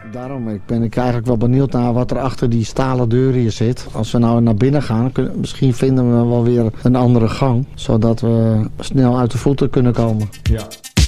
Daarom ben ik eigenlijk wel benieuwd naar wat er achter die stalen deur hier zit. Als we nou naar binnen gaan, misschien vinden we wel weer een andere gang. Zodat we snel uit de voeten kunnen komen. Ja.